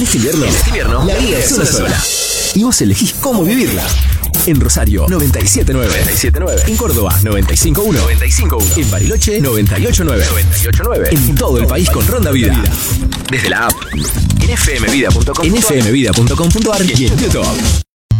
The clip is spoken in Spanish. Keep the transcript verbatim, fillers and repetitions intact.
En este invierno, En este invierno, la vida es una sola. Y vos elegís cómo vivirla. En Rosario, noventa y siete punto nueve. noventa y siete punto nueve. En Córdoba, noventa y cinco punto uno. noventa y cinco punto uno. En Bariloche, noventa y ocho punto nueve. noventa y ocho punto nueve. En todo el país con Ronda Vida. Desde la app. En f m vida punto com. En f m vida punto com punto a r y en YouTube.